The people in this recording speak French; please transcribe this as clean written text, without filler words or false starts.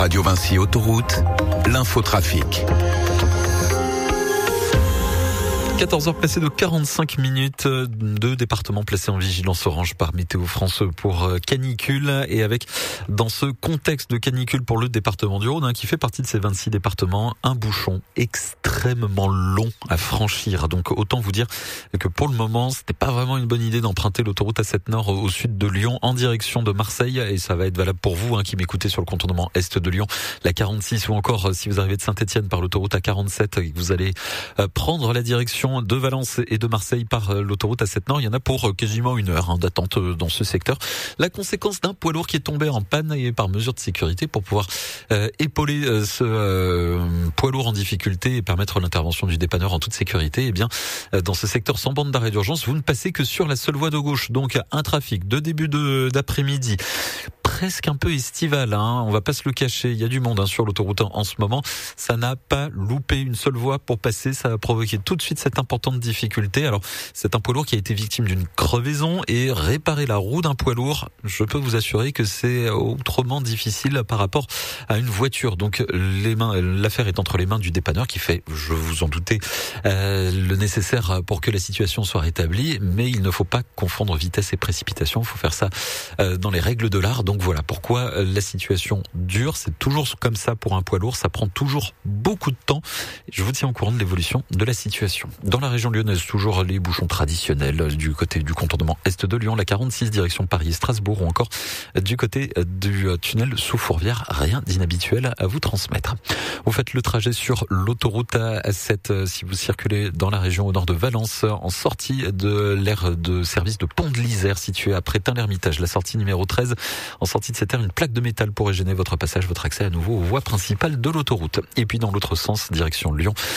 Radio Vinci Autoroute, l'infotrafic. 14h passées de 45 minutes, 2 départements placés en vigilance orange par Météo France pour canicule, et avec, dans ce contexte de canicule pour le département du Rhône, qui fait partie de ces 26 départements, un bouchon extrêmement long à franchir. Donc autant vous dire que pour le moment, c'était pas vraiment une bonne idée d'emprunter l'autoroute A7 Nord au sud de Lyon en direction de Marseille, et ça va être valable pour vous qui m'écoutez sur le contournement est de Lyon, la 46, ou encore si vous arrivez de Saint-Etienne par l'autoroute A47 et que vous allez prendre la direction de Valence et de Marseille par l'autoroute A7 Nord. Il y en a pour quasiment une heure d'attente dans ce secteur. La conséquence d'un poids lourd qui est tombé en panne, et par mesure de sécurité pour pouvoir épauler ce poids lourd en difficulté et permettre l'intervention du dépanneur en toute sécurité, eh bien, dans ce secteur sans bande d'arrêt d'urgence, vous ne passez que sur la seule voie de gauche. Donc un trafic de début d'après-midi presque un peu estival, on va pas se le cacher, il y a du monde sur l'autoroute en ce moment. Ça n'a pas loupé une seule voie pour passer, ça a provoqué tout de suite cette importante difficulté. Alors c'est un poids lourd qui a été victime d'une crevaison, et réparer la roue d'un poids lourd, je peux vous assurer que c'est autrement difficile par rapport à une voiture. Donc l'affaire est entre les mains du dépanneur qui fait, je vous en doutez, le nécessaire pour que la situation soit rétablie, mais il ne faut pas confondre vitesse et précipitation, il faut faire ça dans les règles de l'art. Donc voilà pourquoi la situation dure. C'est toujours comme ça pour un poids lourd, ça prend toujours beaucoup de temps. Je vous tiens au courant de l'évolution de la situation. Dans la région lyonnaise, toujours les bouchons traditionnels du côté du contournement est de Lyon, la 46 direction Paris et Strasbourg, ou encore du côté du tunnel sous Fourvière. Rien d'inhabituel à vous transmettre. Vous faites le trajet sur l'autoroute A7 si vous circulez dans la région au nord de Valence, en sortie de l'aire de service de Pont de l'Isère, située après Tain-l'Hermitage, la sortie numéro 13. En sortie de cette aire, une plaque de métal pourrait gêner votre passage, votre accès à nouveau aux voies principales de l'autoroute. Et puis dans l'autre sens, direction Lyon,